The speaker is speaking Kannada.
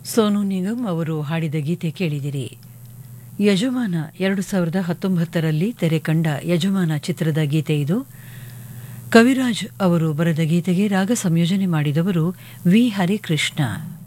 ಸೋನು ನಿಗಮ್ ಅವರು ಹಾಡಿದ ಗೀತೆ ಕೇಳಿದಿರಿ. ಯಜಮಾನ 2019ರಲ್ಲಿ ತೆರೆ ಕಂಡ ಯಜಮಾನ ಚಿತ್ರದ ಗೀತೆ ಇದು. ಕವಿರಾಜ್ ಅವರು ಬರೆದ ಗೀತೆಗೆ ರಾಗ ಸಂಯೋಜನೆ ಮಾಡಿದವರು ವಿ ಹರಿಕೃಷ್ಣ.